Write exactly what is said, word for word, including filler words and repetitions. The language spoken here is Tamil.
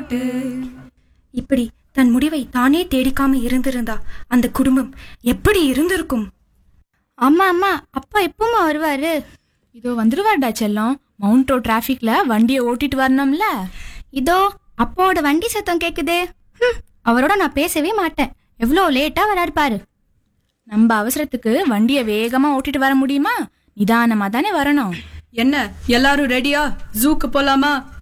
பாட்டு. இப்படி தன் முடிவை தானே தேடிக்காம இருந்திருந்தா அந்த குடும்பம் எப்படி இருந்திருக்கும்? அம்மா அம்மா, அப்பா எப்பமா வருவாரு? இதோ வந்துருவாடா செல்லம். மவுண்ட் ரோட் டிராபிக்ல வண்டியை ஓட்டிட்டு வரணும்ல. இதோ அப்பாவோட வண்டி சத்தம் கேக்குதே. அவரோட நான் பேசவே மாட்டேன். எவ்வளோ லேட்டா வராரு பாரு. நம்ம அவசரத்துக்கு வண்டியை வேகமா ஓட்டிட்டு வர முடியுமா? நிதானமா தானே வரணும். என்ன எல்லாரும் ரெடியா? ஜூக்கு போலாமா?